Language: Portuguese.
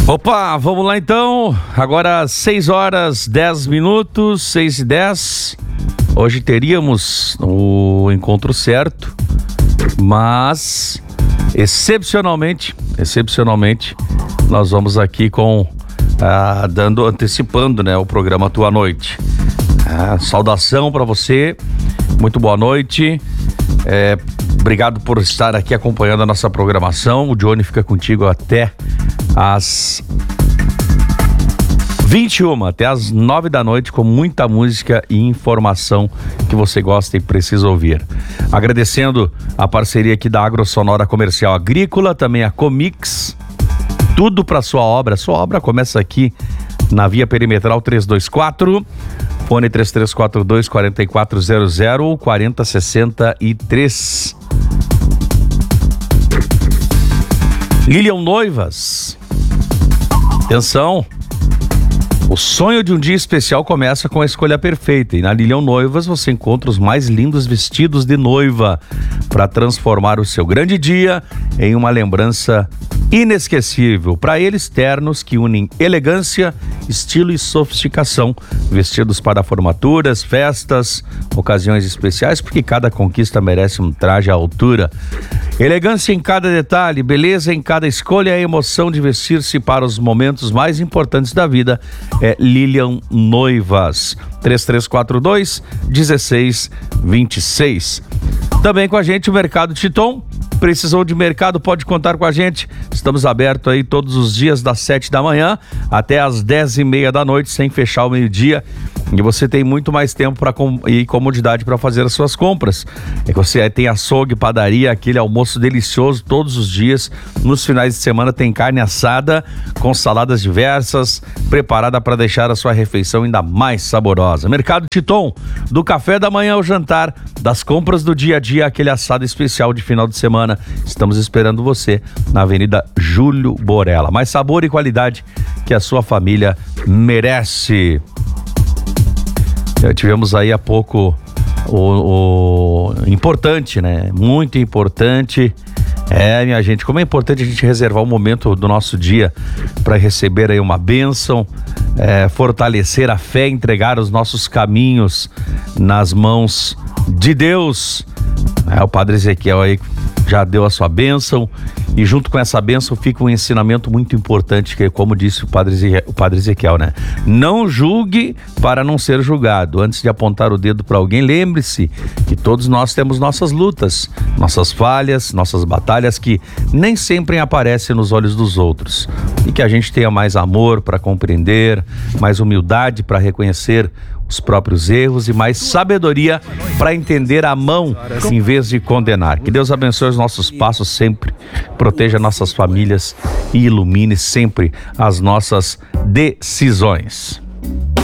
Opa, vamos lá então. Agora 6 horas 10 minutos, 6h10. Hoje teríamos o encontro certo, mas excepcionalmente, nós vamos aqui com antecipando, né, o programa Tua Noite. Saudação para você, muito boa noite. Obrigado por estar aqui acompanhando a nossa programação. O Johnny fica contigo até às 21, até às 9 da noite, com muita música e informação que você gosta e precisa ouvir. Agradecendo a parceria aqui da Agrosonora Comercial Agrícola, também a Comix, tudo para sua obra. Sua obra começa aqui na Via Perimetral 324, fone 3342-4400 ou 4063. Lilian Noivas. Atenção, o sonho de um dia especial começa com a escolha perfeita, e na Lilian Noivas você encontra os mais lindos vestidos de noiva para transformar o seu grande dia em uma lembrança inesquecível. Para eles, ternos que unem elegância, estilo e sofisticação, vestidos para formaturas, festas, ocasiões especiais, porque cada conquista merece um traje à altura. Elegância em cada detalhe, beleza em cada escolha, a emoção de vestir-se para os momentos mais importantes da vida é Lilian Noivas. 3342-1626. Também com a gente o Mercado Titon. Precisou de mercado, pode contar com a gente. Estamos abertos aí todos os dias das 7 da manhã até as 10h30 da noite, sem fechar o meio-dia. E você tem muito mais tempo e comodidade para fazer as suas compras. Você tem açougue, padaria, aquele almoço delicioso todos os dias. Nos finais de semana tem carne assada com saladas diversas, preparada para deixar a sua refeição ainda mais saborosa. Mercado Titon, do café da manhã ao jantar, das compras do dia a dia, aquele assado especial de final de semana. Estamos esperando você na Avenida Júlio Borella. Mais sabor e qualidade que a sua família merece. Tivemos aí há pouco o importante, né? Muito importante. Minha gente, como é importante a gente reservar um momento do nosso dia para receber aí uma bênção, fortalecer a fé, entregar os nossos caminhos nas mãos de Deus. O Padre Ezequiel aí já deu a sua bênção, e junto com essa bênção fica um ensinamento muito importante, que é como disse o Padre Ezequiel, né? Não julgue para não ser julgado. Antes de apontar o dedo para alguém, lembre-se que todos nós temos nossas lutas, nossas falhas, nossas batalhas que nem sempre aparecem nos olhos dos outros, e que a gente tenha mais amor para compreender, mais humildade para reconhecer os próprios erros e mais sabedoria para entender a mão em vez de condenar. Que Deus abençoe os nossos passos sempre, proteja nossas famílias e ilumine sempre as nossas decisões.